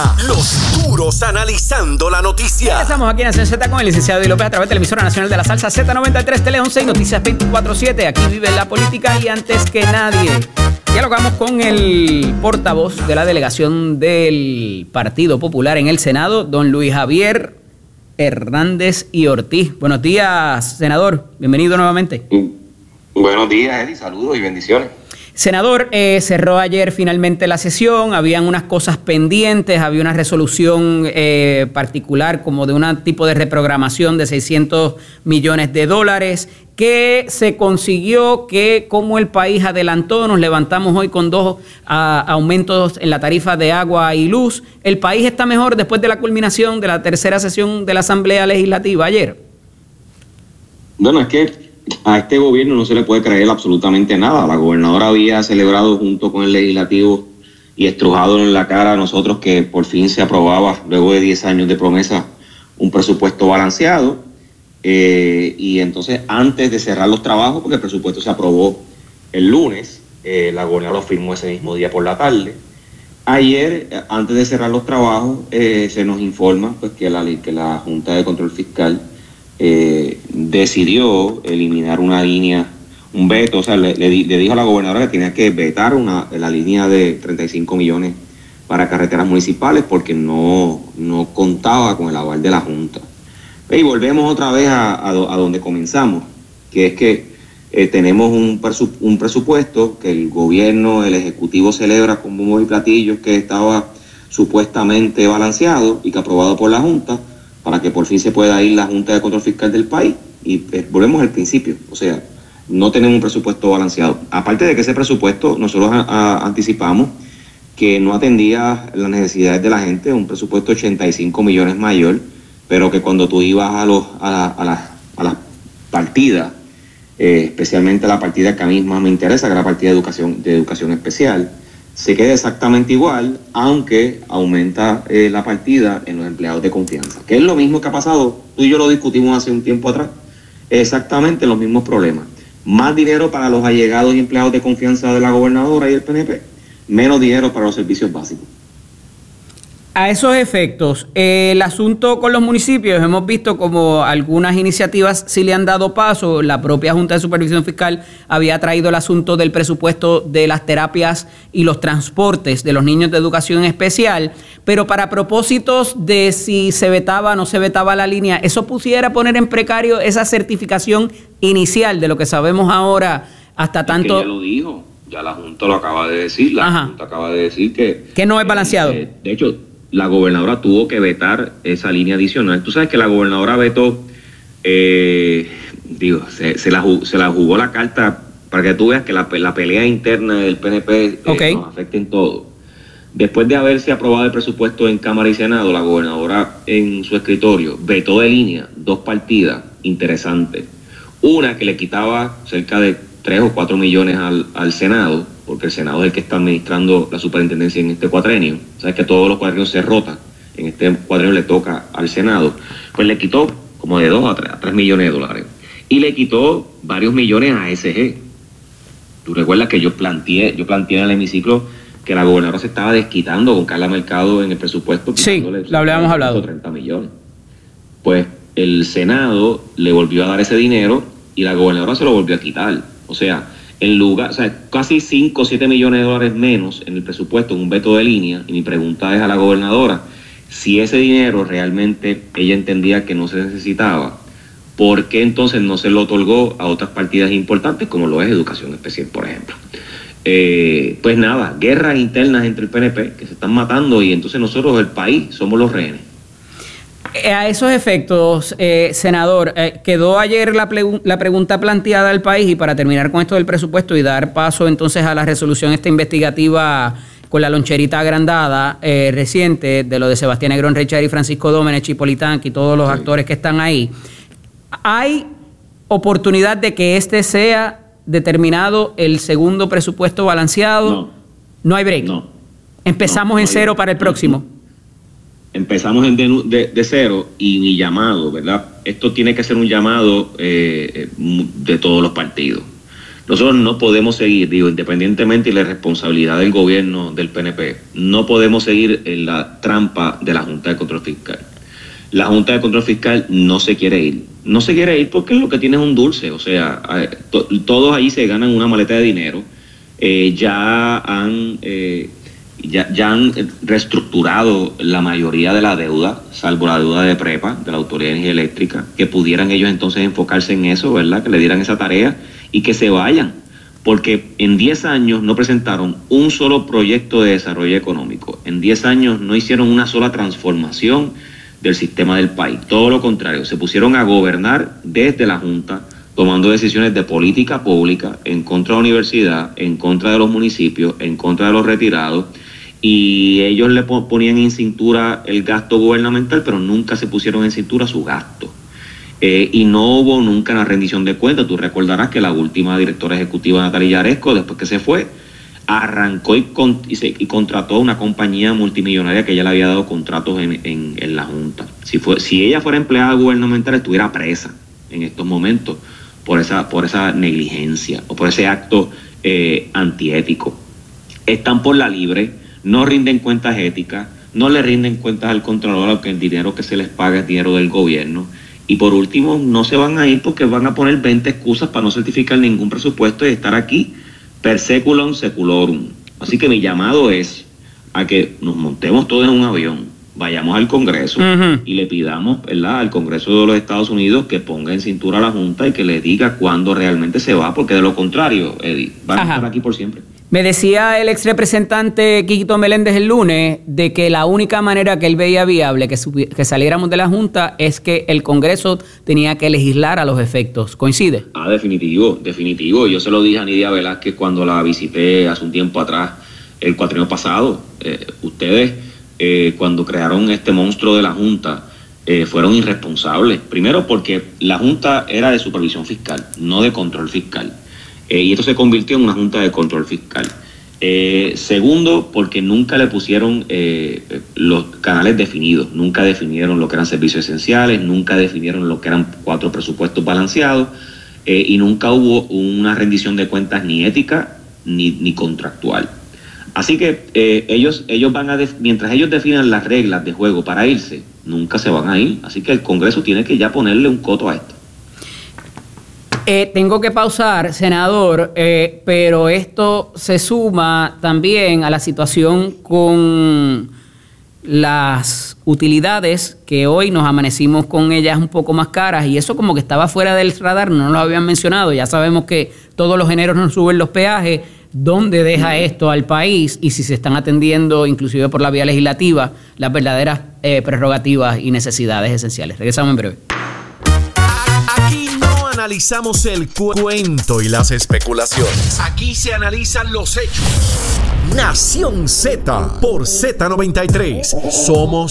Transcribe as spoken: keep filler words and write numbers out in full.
Z, los duros analizando la noticia. Estamos aquí en Nación Z con el licenciado Eddie López a través de la emisora nacional de la salsa Z noventa y tres, Tele once y Noticias veinticuatro siete. Aquí vive la política y antes que nadie. Dialogamos con el portavoz de la delegación del Partido Popular en el Senado, don Luis Javier Hernández y Ortiz. Buenos días, senador. Bienvenido nuevamente. Buenos días, Eddie. Saludos y bendiciones. Senador, eh, cerró ayer finalmente la sesión, habían unas cosas pendientes, había una resolución eh, particular como de un tipo de reprogramación de seiscientos millones de dólares que se consiguió que como el país adelantó, nos levantamos hoy con dos a, aumentos en la tarifa de agua y luz. ¿El país está mejor después de la culminación de la tercera sesión de la Asamblea Legislativa ayer? Bueno, es que a este gobierno no se le puede creer absolutamente nada. La gobernadora había celebrado junto con el legislativo y estrujado en la cara a nosotros que por fin se aprobaba, luego de diez años de promesa, un presupuesto balanceado. Eh, y entonces, antes de cerrar los trabajos, porque el presupuesto se aprobó el lunes, eh, la gobernadora lo firmó ese mismo día por la tarde. Ayer, antes de cerrar los trabajos, eh, se nos informa pues, que, la, que la Junta de Control Fiscal Eh, decidió eliminar una línea, un veto, o sea, le, le, le dijo a la gobernadora que tenía que vetar una, la línea de treinta y cinco millones para carreteras municipales porque no, no contaba con el aval de la Junta. Y volvemos otra vez a, a, a donde comenzamos, que es que eh, tenemos un, presu, un presupuesto que el gobierno, el Ejecutivo celebra con bombos y platillos que estaba supuestamente balanceado y que aprobado por la Junta, para que por fin se pueda ir la Junta de Control Fiscal del país. Y eh, volvemos al principio, o sea, no tenemos un presupuesto balanceado. Aparte de que ese presupuesto, nosotros a, a, anticipamos que no atendía las necesidades de la gente, un presupuesto ochenta y cinco millones mayor, pero que cuando tú ibas a, los, a, la, a, la, a las partidas, eh, especialmente a la partida que a mí más me interesa, que es la partida de educación, de educación especial, se queda exactamente igual, aunque aumenta eh, la partida en los empleados de confianza, que es lo mismo que ha pasado, tú y yo lo discutimos hace un tiempo atrás, exactamente los mismos problemas. Más dinero para los allegados y empleados de confianza de la gobernadora y el P N P, menos dinero para los servicios básicos. A esos efectos, eh, el asunto con los municipios, hemos visto como algunas iniciativas sí le han dado paso. La propia Junta de Supervisión Fiscal había traído el asunto del presupuesto de las terapias y los transportes de los niños de educación especial, pero para propósitos de si se vetaba o no se vetaba la línea, ¿eso pusiera poner en precario esa certificación inicial de lo que sabemos ahora hasta tanto? Es que ya lo dijo, ya la Junta lo acaba de decir, la Ajá. Junta acaba de decir que... Que no es balanceado. Eh, de hecho... la gobernadora tuvo que vetar esa línea adicional. Tú sabes que la gobernadora vetó, eh, digo, se, se, la, se la jugó la carta para que tú veas que la, la pelea interna del P N P eh, okay. nos afecta en todo. Después de haberse aprobado el presupuesto en Cámara y Senado, la gobernadora en su escritorio vetó de línea dos partidas interesantes. Una que le quitaba cerca de tres o cuatro millones al, al Senado, porque el Senado es el que está administrando la superintendencia en este cuatrenio. Sabes que todos los cuatrenios se rotan, en este cuatrenio le toca al Senado. Pues le quitó como de dos a tres, a tres millones de dólares. Y le quitó varios millones a S G. Tú recuerdas que yo planteé, yo planteé en el hemiciclo que la gobernadora se estaba desquitando con Carla Mercado en el presupuesto. Sí, lo habíamos hablado. treinta millones. Pues el Senado le volvió a dar ese dinero y la gobernadora se lo volvió a quitar. O sea, en lugar, o sea, casi cinco o siete millones de dólares menos en el presupuesto, en un veto de línea. Y mi pregunta es a la gobernadora, si ese dinero realmente ella entendía que no se necesitaba, ¿por qué entonces no se lo otorgó a otras partidas importantes, como lo es educación especial, por ejemplo? Eh, pues nada, guerras internas entre el P N P que se están matando y entonces nosotros, el país, somos los rehenes. A esos efectos, eh, senador, eh, quedó ayer la, la pregunta planteada al país y para terminar con esto del presupuesto y dar paso entonces a la resolución esta investigativa con la loncherita agrandada eh, reciente de lo de Sebastián Negrón Richard y Francisco Dómenech, Chipolitán y todos los sí. actores que están ahí. ¿Hay oportunidad de que este sea determinado el segundo presupuesto balanceado? No. ¿No hay break? No. ¿Empezamos no, no en hay, cero para el próximo? No. Empezamos en de, de, de cero y mi llamado, ¿verdad? Esto tiene que ser un llamado eh, de todos los partidos. Nosotros no podemos seguir, digo, independientemente de la responsabilidad del gobierno del P N P, no podemos seguir en la trampa de la Junta de Control Fiscal. La Junta de Control Fiscal no se quiere ir. No se quiere ir porque lo que tiene es un dulce. O sea, to, todos ahí se ganan una maleta de dinero. Eh, ya han eh, ya, ya han reestructurado la mayoría de la deuda, salvo la deuda de Prepa, de la Autoridad de Energía Eléctrica, que pudieran ellos entonces enfocarse en eso, ¿verdad? Que le dieran esa tarea y que se vayan. Porque en diez años no presentaron un solo proyecto de desarrollo económico. En diez años no hicieron una sola transformación del sistema del país. Todo lo contrario, se pusieron a gobernar desde la Junta, tomando decisiones de política pública en contra de la universidad, en contra de los municipios, en contra de los retirados, y ellos le ponían en cintura el gasto gubernamental, pero nunca se pusieron en cintura su gasto. Eh, y no hubo nunca una rendición de cuentas. Tú recordarás que la última directora ejecutiva, Natalia Yaresco, después que se fue, arrancó y, con, y, se, y contrató a una compañía multimillonaria que ella le había dado contratos en, en, en la Junta. Si, fue, si ella fuera empleada gubernamental, estuviera presa en estos momentos por esa, por esa negligencia o por ese acto eh, antiético. Están por la libre, no rinden cuentas éticas, no le rinden cuentas al Contralor, aunque el dinero que se les paga es dinero del gobierno. Y por último, no se van a ir porque van a poner veinte excusas para no certificar ningún presupuesto y estar aquí per seculum seculorum. Así que mi llamado es a que nos montemos todos en un avión, vayamos al Congreso uh-huh. y le pidamos, ¿verdad?, al Congreso de los Estados Unidos que ponga en cintura a la Junta y que le diga cuándo realmente se va, porque de lo contrario, Eddie, van Ajá. a estar aquí por siempre. Me decía el ex representante Quiquito Meléndez el lunes de que la única manera que él veía viable que, que saliéramos de la Junta es que el Congreso tenía que legislar a los efectos. ¿Coincide? Ah, definitivo, definitivo. Yo se lo dije a Nidia Velázquez cuando la visité hace un tiempo atrás, el cuatrienio pasado. Eh, ustedes, eh, cuando crearon este monstruo de la Junta, eh, fueron irresponsables. Primero porque la Junta era de supervisión fiscal, no de control fiscal. Eh, y esto se convirtió en una junta de control fiscal. Eh, segundo, porque nunca le pusieron eh, los canales definidos, nunca definieron lo que eran servicios esenciales, nunca definieron lo que eran cuatro presupuestos balanceados, eh, y nunca hubo una rendición de cuentas ni ética ni, ni contractual. Así que eh, ellos, ellos van a, def- mientras ellos definan las reglas de juego para irse, nunca se van a ir. Así que el Congreso tiene que ya ponerle un coto a esto. Eh, tengo que pausar, senador, eh, pero esto se suma también a la situación con las utilidades que hoy nos amanecimos con ellas un poco más caras y eso como que estaba fuera del radar, no lo habían mencionado. Ya sabemos que todos los eneros nos suben los peajes. ¿Dónde deja esto al país? Y si se están atendiendo, inclusive por la vía legislativa, las verdaderas eh, prerrogativas y necesidades esenciales. Regresamos en breve. Aquí no analizamos el cu- cuento y las especulaciones. Aquí se analizan los hechos. Nación Z por Z noventa y tres. Somos